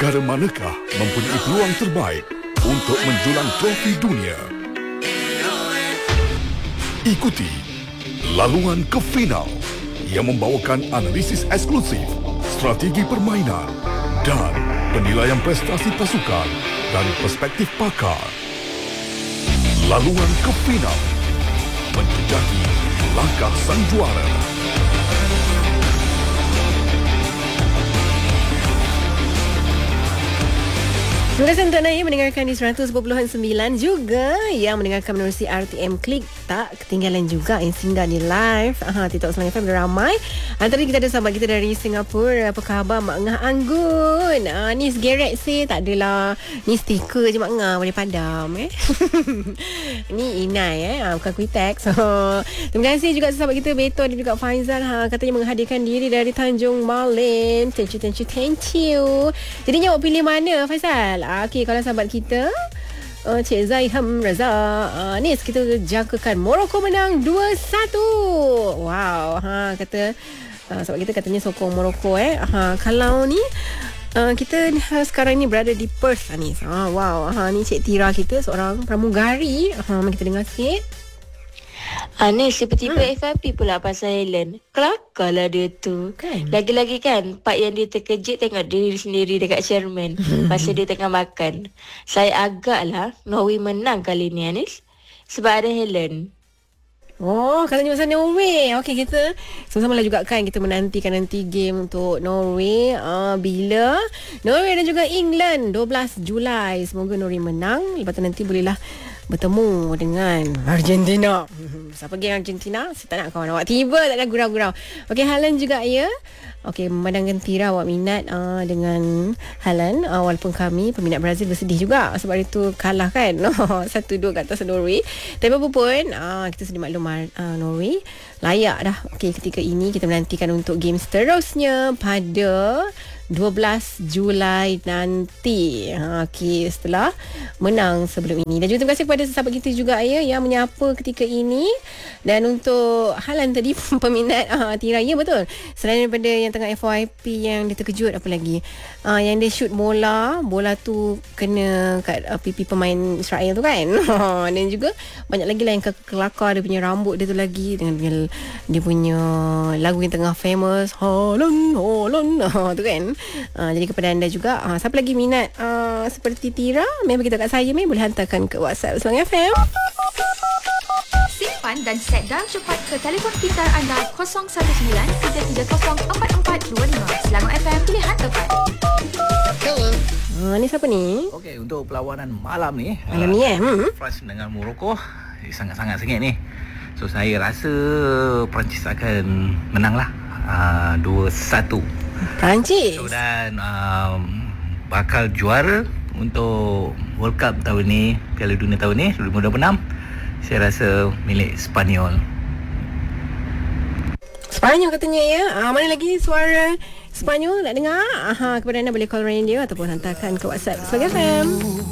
Negara manakah mempunyai peluang terbaik untuk mendulang trofi dunia? Ikuti laluan ke final yang membawakan analisis eksklusif, strategi permainan dan penilaian prestasi pasukan dari perspektif pakar. Laluan ke final menjejaki langkah sang juara. Terima kasih untuk anda yang mendengarkan di 100.9 juga yang mendengarkan menerusi RTM Klik. Tak ketinggalan juga yang singgah di live TikTok Selang FM ada ramai. Antara kita ada sahabat kita dari Singapura. Apa khabar Mak Ngah Anggun? Ni segerek sih. Tak adalah. Ni stiker je Mak Ngah. Boleh padam Ni Inai bukan Kuitek. So terima kasih juga sahabat kita Beto dan juga Faizal katanya menghadirkan diri dari Tanjung Malim. Thank you. Jadi awak pilih mana Faizal? Okey, kalau sahabat kita Cik Zaiham Raza ni kita jangkakan Morocco menang 2-1. Wow, kata sahabat kita katanya sokong Morocco kalau ni kita sekarang ni berada di Perth ni. Wow, ni Cik Tira kita seorang pramugari. Mari kita dengar sikit. Ni seperti FIP pula pasal Helen. Kelakar lah dia tu kan? Lagi-lagi kan part yang dia terkejut tengok diri sendiri dekat chairman masa dia tengah makan. Saya agak lah Norway menang kali ni Anis sebab ada Helen. Oh, katanya pasal Norway. Okey, kita sama-sama lah juga kan kita menantikan nanti game untuk Norway bila Norway dan juga England 12 Julai. Semoga Norway menang. Lepas tu nanti bolehlah bertemu dengan Argentina. Siapa geng Argentina? Saya tak nak kawan awak tiba tak ada gurau-gurau. Okey, Haaland juga ya. Okey, memandangkan Tira awak minat dengan Haaland walaupun kami peminat Brazil bersedih juga sebab itu kalah kan 1-2 kat atas Norway. Tapi apa pun kita sudah maklum Norway layak dah. Okey, ketika ini kita menantikan untuk game seterusnya pada 12 Julai nanti. Okey, setelah menang sebelum ini. Dan juga terima kasih kepada sahabat kita juga yang menyapa ketika ini. Dan untuk Haaland tadi peminat Tira, ya betul. Selain daripada yang tengah FYP yang dia terkejut, apa lagi? Yang dia shoot bola tu kena kat pipi pemain Israel tu kan. Dan juga banyak lagi lah yang kelakar dia punya rambut dia tu lagi dengan dia punya lagu yang tengah famous Haaland tu kan. Jadi kepada anda juga siapa lagi minat seperti Tira, memang kita kat saya boleh hantarkan ke WhatsApp Selang FM. Simpan dan set dalam cepat ke telefon pintar anda 0193304425. Selangor FM, pilihan tepat. Hello. Ni siapa ni? Okey, untuk perlawanan malam ni France dengan Morocco sangat-sangat sengit ni. So saya rasa Perancis akan menang lah 2-1. Perancis. So dan bakal juara untuk World Cup tahun ni, Piala Dunia tahun ni 2026, saya rasa milik Spanyol. Spanyol katanya ya. Mana lagi suara Spanyol nak dengar? Kepada anda boleh call radio ataupun hantarkan ke WhatsApp Selang FM.